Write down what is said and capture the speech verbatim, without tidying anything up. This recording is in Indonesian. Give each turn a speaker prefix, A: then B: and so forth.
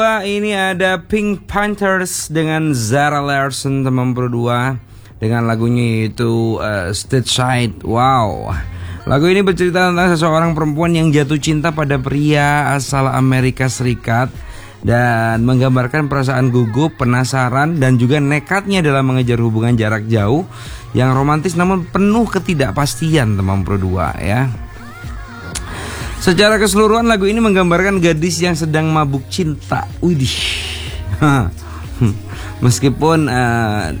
A: Ini ada Pink Panthers dengan Zara Larsson teman berdua dengan lagunya yaitu uh, Stateside. Wow, lagu ini bercerita tentang seseorang perempuan yang jatuh cinta pada pria asal Amerika Serikat dan menggambarkan perasaan gugup, penasaran dan juga nekatnya dalam mengejar hubungan jarak jauh yang romantis namun penuh ketidakpastian teman berdua ya. Secara keseluruhan lagu ini menggambarkan gadis yang sedang mabuk cinta. Widih. Meskipun uh,